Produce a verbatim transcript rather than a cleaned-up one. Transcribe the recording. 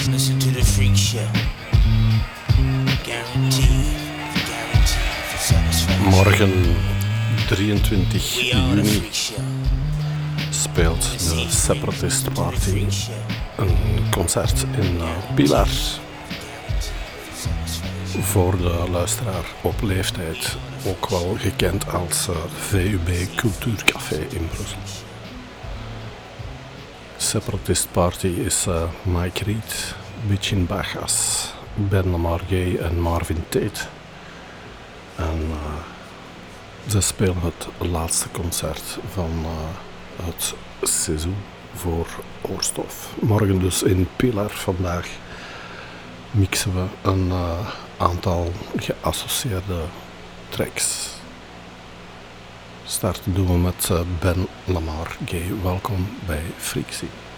Listen to the freak show. Guarantee, guarantee for satisfaction. Morgen drieëntwintig juni speelt de Separatist Party een concert in uh, Pilar. Voor de luisteraar op leeftijd, ook wel gekend als uh, V U B Cultuurcafé in Brussel. Separatist Party is uh, Mike Reed, Bitchin Bagas, Ben Lamar Gay en Marvin Tate. En uh, ze spelen het laatste concert van uh, het seizoen voor Oorstof. Morgen dus in Pilar. Vandaag mixen we een uh, aantal geassocieerde tracks. Starten doen we met uh, Ben Lamar Gay. Welkom bij Freaksy.